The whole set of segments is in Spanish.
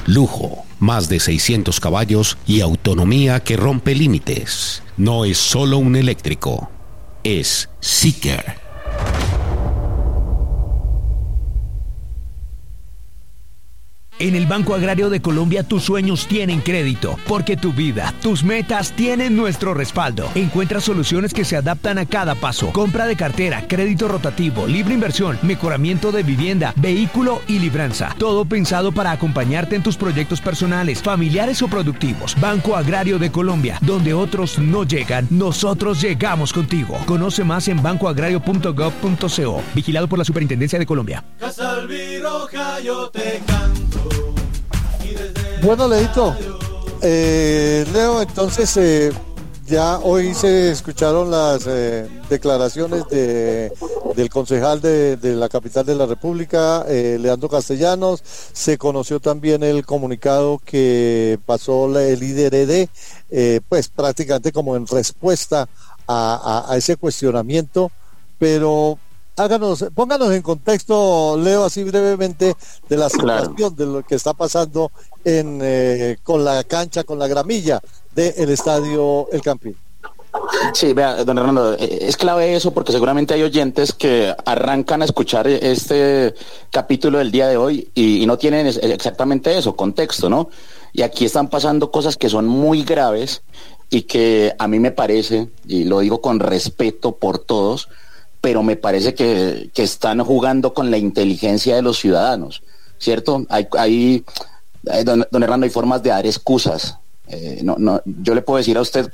lujo, más de 600 caballos y autonomía que rompe límites. No es solo un eléctrico, es Seeker. En el Banco Agrario de Colombia tus sueños tienen crédito, porque tu vida, tus metas tienen nuestro respaldo. Encuentra soluciones que se adaptan a cada paso. Compra de cartera, crédito rotativo, libre inversión, mejoramiento de vivienda, vehículo y libranza. Todo pensado para acompañarte en tus proyectos personales, familiares o productivos. Banco Agrario de Colombia, donde otros no llegan, nosotros llegamos contigo. Conoce más en bancoagrario.gov.co. Vigilado por la Superintendencia de Colombia. Casa Albiroja, yo te canto. Bueno, Leito, Leo, entonces ya hoy se escucharon las declaraciones del concejal de la capital de la República, Leandro Castellanos. Se conoció también el comunicado que pasó el IDRD, pues prácticamente como en respuesta a ese cuestionamiento, pero pónganos en contexto, Leo, así brevemente, de la situación, de lo que está pasando con la cancha, con la gramilla del estadio El Campín. Sí, vea, don Hernando, es clave eso porque seguramente hay oyentes que arrancan a escuchar este capítulo del día de hoy y no tienen exactamente eso, contexto, ¿no? Y aquí están pasando cosas que son muy graves y que a mí me parece, y lo digo con respeto por todos, pero me parece que están jugando con la inteligencia de los ciudadanos, ¿cierto? Don Hernando, hay formas de dar excusas. Yo le puedo decir a usted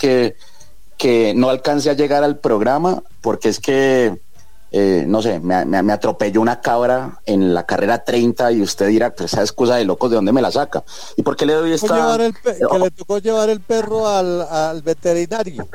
que no alcance a llegar al programa porque es que, no sé, me atropelló una cabra en la carrera 30 y usted dirá, pues esa excusa de locos, ¿de dónde me la saca? ¿Y por qué le doy esta...? Que le tocó llevar el perro al veterinario.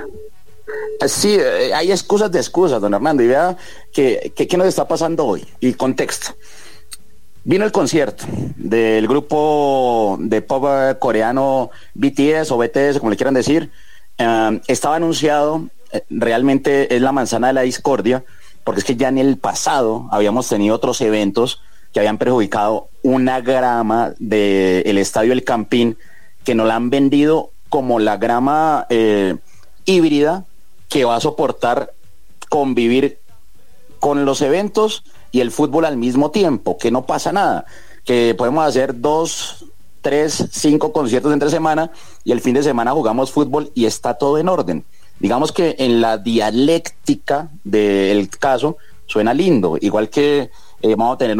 Sí, hay excusas de excusas, don Armando, y vea que qué nos está pasando hoy, y contexto. Vino el concierto del grupo de pop coreano BTS o BTS, como le quieran decir. Estaba anunciado, realmente es la manzana de la discordia, porque es que ya en el pasado habíamos tenido otros eventos que habían perjudicado una grama del estadio El Campín, que nos la han vendido como la grama híbrida, que va a soportar convivir con los eventos y el fútbol al mismo tiempo, que no pasa nada, que podemos hacer 2, 3, 5 conciertos entre semana y el fin de semana jugamos fútbol y está todo en orden. Digamos que en la dialéctica del caso suena lindo, igual que vamos a tener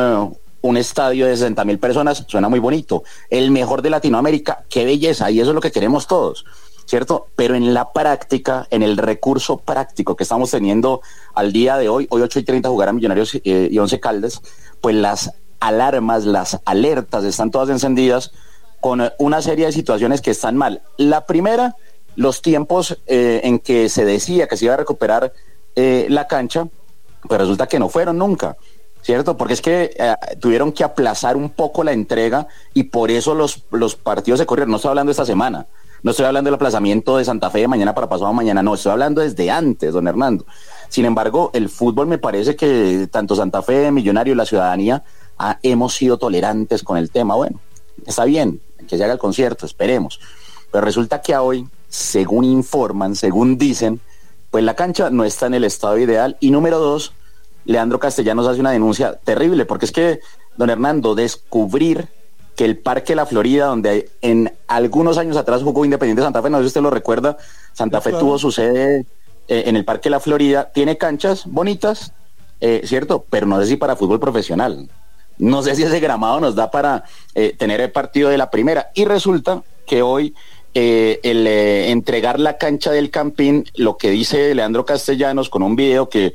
un estadio de 60,000 personas, suena muy bonito, el mejor de Latinoamérica, qué belleza, y eso es lo que queremos todos, ¿cierto? Pero en la práctica, en el recurso práctico que estamos teniendo al día de hoy 8:30 jugarán Millonarios y Once Caldas, pues las alarmas, las alertas están todas encendidas con una serie de situaciones que están mal. La primera, los tiempos en que se decía que se iba a recuperar la cancha, pues resulta que no fueron nunca, ¿cierto? Porque es que tuvieron que aplazar un poco la entrega y por eso los partidos se corrieron. No estoy hablando de esta semana, no estoy hablando del aplazamiento de Santa Fe de mañana para pasado mañana, no, estoy hablando desde antes, don Hernando. Sin embargo, el fútbol me parece que tanto Santa Fe, Millonario y la ciudadanía hemos sido tolerantes con el tema. Bueno, está bien, que se haga el concierto, esperemos. Pero resulta que hoy, según informan, según dicen, pues la cancha no está en el estado ideal. Y número 2, Leandro Castellanos hace una denuncia terrible, porque es que, don Hernando, descubrir que el Parque La Florida, donde en algunos años atrás jugó Independiente Santa Fe, no sé si usted lo recuerda, Santa Fe tuvo su sede en el Parque La Florida, tiene canchas bonitas, ¿cierto? Pero no sé si para fútbol profesional, no sé si ese gramado nos da para tener el partido de la primera, y resulta que hoy el entregar la cancha del Campín, lo que dice Leandro Castellanos con un video que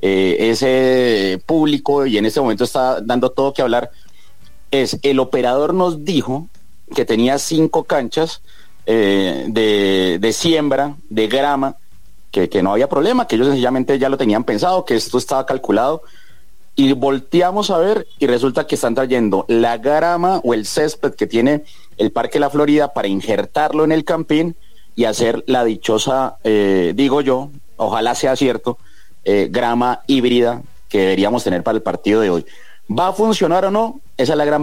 es público y en este momento está dando todo que hablar, es el operador nos dijo que tenía 5 canchas de siembra, de grama, que no había problema, que ellos sencillamente ya lo tenían pensado, que esto estaba calculado, y volteamos a ver y resulta que están trayendo la grama o el césped que tiene el Parque La Florida para injertarlo en el Campín y hacer la dichosa, digo yo, ojalá sea cierto, grama híbrida que deberíamos tener para el partido de hoy. ¿Va a funcionar o no? Esa es la gran